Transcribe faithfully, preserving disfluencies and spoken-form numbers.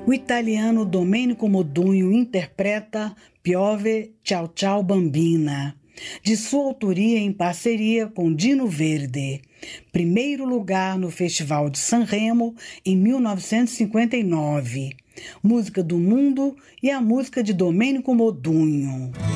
O italiano Domenico Modugno interpreta Piove Ciao Ciao Bambina, de sua autoria em parceria com Dino Verde. Primeiro lugar no Festival de Sanremo em mil novecentos e cinquenta e nove. Música do mundo e a música de Domenico Modugno.